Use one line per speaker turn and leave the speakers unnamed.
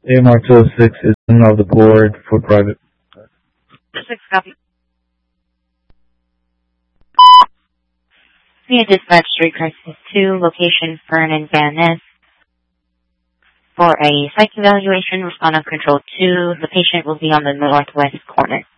AMR 206 is of the board for private.
6 copy. Via Dispatch 3 Crisis 2, location Fernan Van Ness. For a psych evaluation, respond on control 2. The patient will be on the northwest corner.